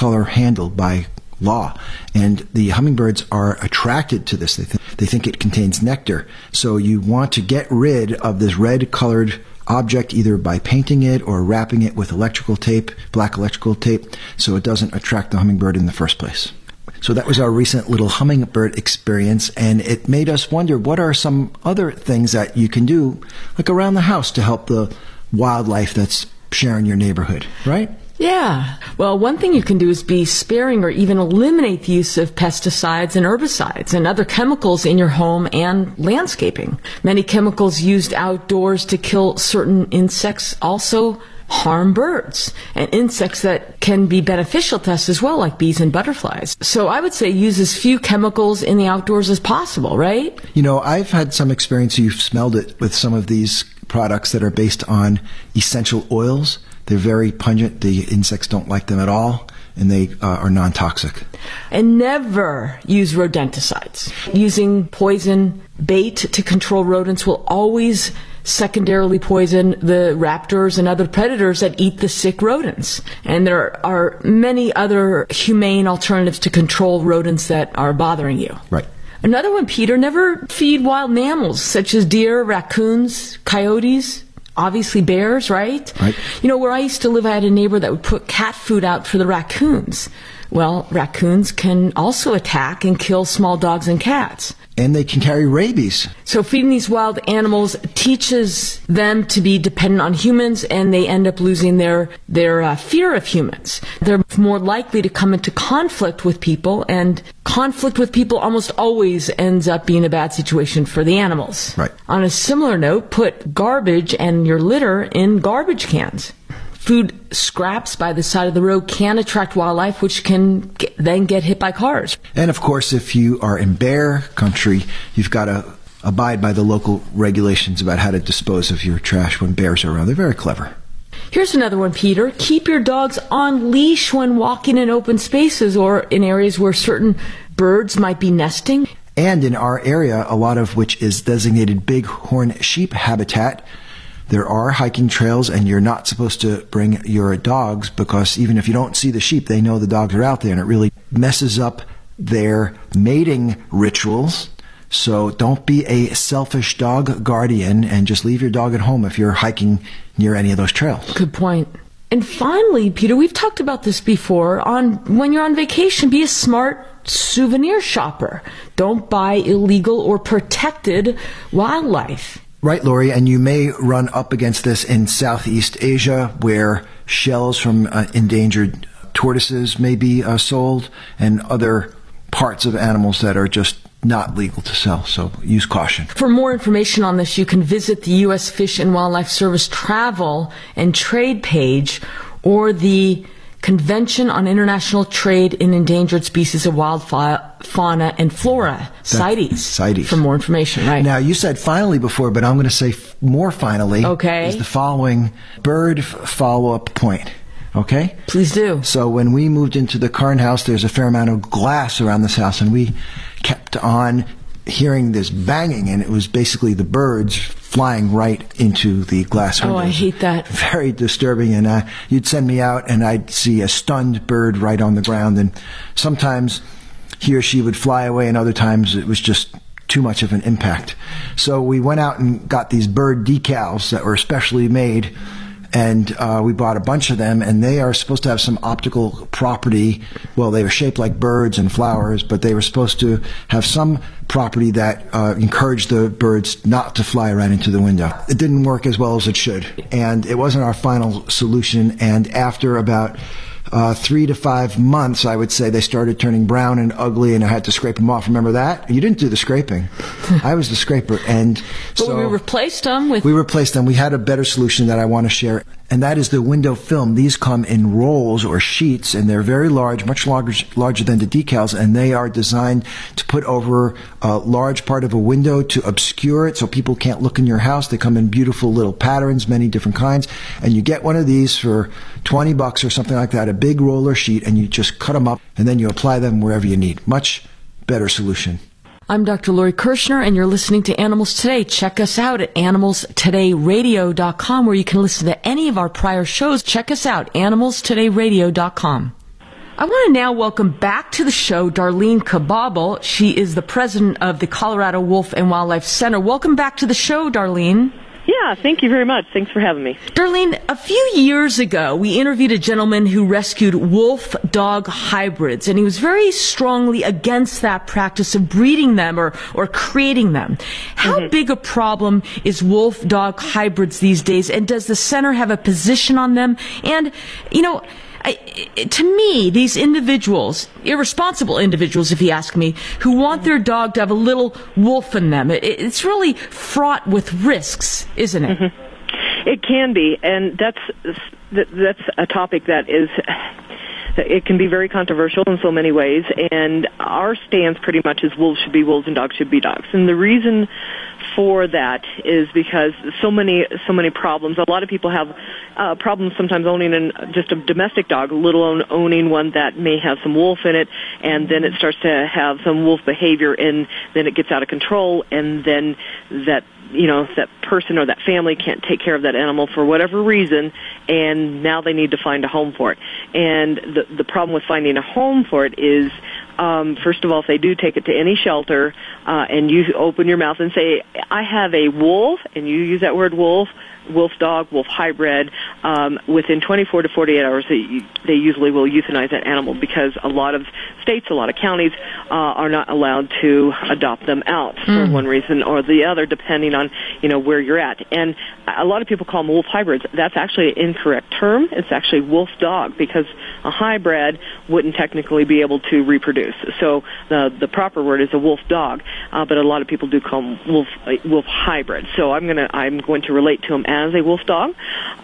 color handle by law. And the hummingbirds are attracted to this. They think it contains nectar. So you want to get rid of this red-colored object either by painting it or wrapping it with electrical tape, black electrical tape, so it doesn't attract the hummingbird in the first place. So that was our recent little hummingbird experience, and it made us wonder, what are some other things that you can do, like around the house, to help the wildlife that's sharing your neighborhood, right? Yeah. Well, one thing you can do is be sparing or even eliminate the use of pesticides and herbicides and other chemicals in your home and landscaping. Many chemicals used outdoors to kill certain insects also harm birds and insects that can be beneficial to us as well, like bees and butterflies. So I would say use as few chemicals in the outdoors as possible, right? You know, I've had some experience, you've smelled it, with some of these products that are based on essential oils. They're very pungent. The insects don't like them at all, and they are non-toxic. And never use rodenticides. Using poison bait to control rodents will always secondarily poison the raptors and other predators that eat the sick rodents. And there are many other humane alternatives to control rodents that are bothering you. Right. Another one, Peter, never feed wild mammals such as deer, raccoons, coyotes, obviously bears, right? Right. You know, where I used to live, I had a neighbor that would put cat food out for the raccoons. Well, raccoons can also attack and kill small dogs and cats. And they can carry rabies. So feeding these wild animals teaches them to be dependent on humans, and they end up losing their fear of humans. They're more likely to come into conflict with people, and conflict with people almost always ends up being a bad situation for the animals. Right. On a similar note, put garbage and your litter in garbage cans. Food scraps by the side of the road can attract wildlife, which can then get hit by cars. And of course, if you are in bear country, you've got to abide by the local regulations about how to dispose of your trash when bears are around. They're very clever. Here's another one, Peter. Keep your dogs on leash when walking in open spaces or in areas where certain birds might be nesting. And in our area, a lot of which is designated bighorn sheep habitat, there are hiking trails, and you're not supposed to bring your dogs, because even if you don't see the sheep, they know the dogs are out there, and it really messes up their mating rituals. So don't be a selfish dog guardian and just leave your dog at home if you're hiking near any of those trails. Good point. And finally, Peter, we've talked about this before, when you're on vacation, be a smart souvenir shopper. Don't buy illegal or protected wildlife. Right, Lori, and you may run up against this in Southeast Asia, where shells from endangered tortoises may be sold, and other parts of animals that are just not legal to sell. So use caution. For more information on this, you can visit the U.S. Fish and Wildlife Service Travel and Trade page, or the Convention on International Trade in Endangered Species of Wild Fauna and Flora, CITES, for more information, right? Now, you said finally before, but I'm going to say more finally. Okay. Is the following bird follow-up point. Okay? Please do. So when we moved into the current house, there's a fair amount of glass around this house, and we kept on hearing this banging, and it was basically the birds flying right into the glass windows. Oh, I hate that. Very disturbing. And you'd send me out, and I'd see a stunned bird right on the ground. And sometimes he or she would fly away, and other times it was just too much of an impact. So we went out and got these bird decals that were specially made, and we bought a bunch of them, and they are supposed to have some optical property. Well, they were shaped like birds and flowers, but they were supposed to have some property that encouraged the birds not to fly right into the window. It didn't work as well as it should, and it wasn't our final solution. And after about 3 to 5 months, I would say, they started turning brown and ugly, and I had to scrape them off. Remember that? You didn't do the scraping. I was the scraper. And but so we replaced them with... We replaced them. We had a better solution that I want to share, and that is the window film. These come in rolls or sheets, and they're very large, much larger than the decals, and they are designed to put over a large part of a window to obscure it so people can't look in your house. They come in beautiful little patterns, many different kinds, and you get one of these for $20 or something like that, a big roller sheet, and you just cut them up, and then you apply them wherever you need. Much better solution. I'm Dr. Lori Kirshner, and you're listening to Animals Today. Check us out at animalstodayradio.com, where you can listen to any of our prior shows. Check us out, animalstodayradio.com. I want to now welcome back to the show Darlene Kababel. She is the president of the Colorado Wolf and Wildlife Center. Welcome back to the show, Darlene. Yeah, thank you very much. Thanks for having me. Darlene, a few years ago, we interviewed a gentleman who rescued wolf-dog hybrids, and he was very strongly against that practice of breeding them or creating them. How big a problem is wolf-dog hybrids these days, and does the center have a position on them? And, you know, to me, these individuals, irresponsible individuals, if you ask me, who want their dog to have a little wolf in them, it's really fraught with risks, isn't it? It can be, and that's a topic that is... It can be very controversial in so many ways, and our stance pretty much is wolves should be wolves and dogs should be dogs. And the reason for that is because so many problems. A lot of people have problems sometimes owning just a domestic dog, let alone owning one that may have some wolf in it, and then it starts to have some wolf behavior, and then it gets out of control, and then that person or that family can't take care of that animal for whatever reason, and now they need to find a home for it. And the problem with finding a home for it is, first of all, if they do take it to any shelter, and you open your mouth and say, I have a wolf, and you use that word wolf dog, wolf hybrid, within 24 to 48 hours, they usually will euthanize that animal, because a lot of states, a lot of counties are not allowed to adopt them out for one reason or the other, depending on where you're at. And a lot of people call them wolf hybrids. That's actually an incorrect term. It's actually wolf dog, because a hybrid wouldn't technically be able to reproduce. So the proper word is a wolf dog, but a lot of people do call them wolf hybrid. So I'm going to relate to them as a wolf dog,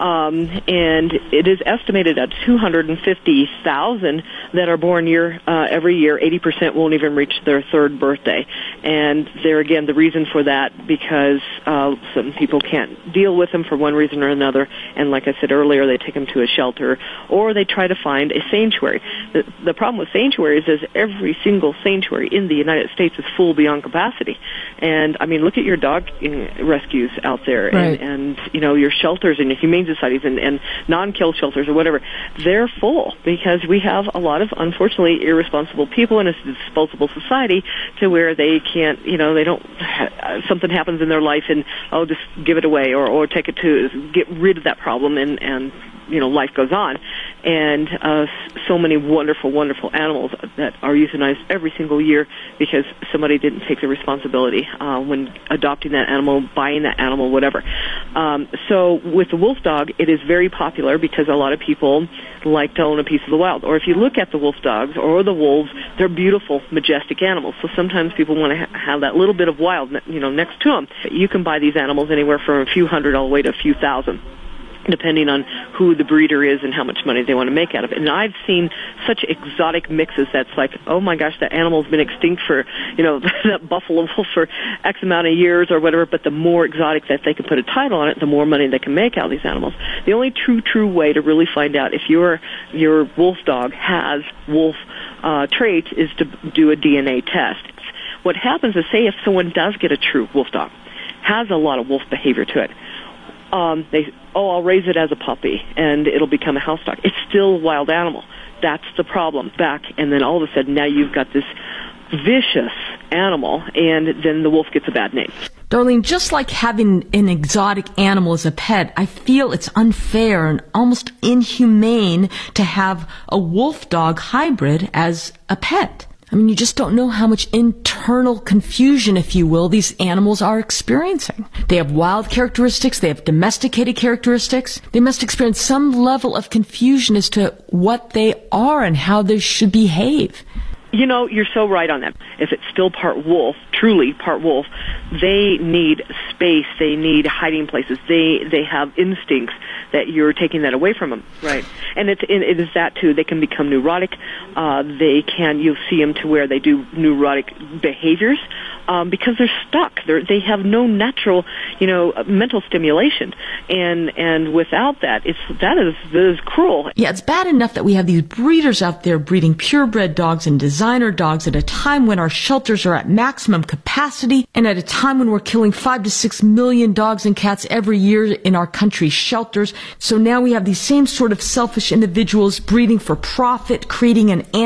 and it is estimated at 250,000 that are born every year. 80% won't even reach their third birthday, and there again, the reason for that, because some people can't deal with them for one reason or another, and like I said earlier, they take them to a shelter or they try to find a sanctuary. The problem with sanctuaries is every single sanctuary in the United States is full beyond capacity, and I mean, look at your dog rescues out there, right. and your shelters and your humane societies and non-kill shelters or whatever, they're full, because we have a lot of, unfortunately, irresponsible people in a disposable society to where they can't, they don't, something happens in their life and, just give it away or take it to get rid of that problem, and life goes on. And so many wonderful, wonderful animals that are euthanized every single year because somebody didn't take the responsibility when adopting that animal, buying that animal, whatever. So with the wolf dog, it is very popular because a lot of people like to own a piece of the wild. Or if you look at the wolf dogs or the wolves, they're beautiful, majestic animals. So sometimes people want to have that little bit of wild, next to them. You can buy these animals anywhere from a few hundred all the way to a few thousand, depending on who the breeder is and how much money they want to make out of it. And I've seen such exotic mixes that's like, oh my gosh, that animal's been extinct for, that buffalo wolf for X amount of years or whatever, but the more exotic that they can put a title on it, the more money they can make out of these animals. The only true way to really find out if your wolf dog has wolf traits is to do a DNA test. What happens is, say if someone does get a true wolf dog, has a lot of wolf behavior to it, I'll raise it as a puppy and it'll become a house dog. It's still a wild animal. That's the problem. And then all of a sudden now you've got this vicious animal, and then the wolf gets a bad name. Darlene, just like having an exotic animal as a pet, I feel it's unfair and almost inhumane to have a wolf dog hybrid as a pet. I mean, you just don't know how much internal confusion, if you will, these animals are experiencing. They have wild characteristics. They have domesticated characteristics. They must experience some level of confusion as to what they are and how they should behave. You're so right on that. If it's still part wolf, truly part wolf, they need space. They need hiding places. They have instincts that you're taking that away from them, right? And it is that too. They can become neurotic. You'll see them to where they do neurotic behaviors because they're stuck. They have no natural, mental stimulation, and without that, that is cruel. Yeah, it's bad enough that we have these breeders out there breeding purebred dogs and design designer dogs at a time when our shelters are at maximum capacity and at a time when we're killing 5 to 6 million dogs and cats every year in our country's shelters. So now we have these same sort of selfish individuals breeding for profit, creating an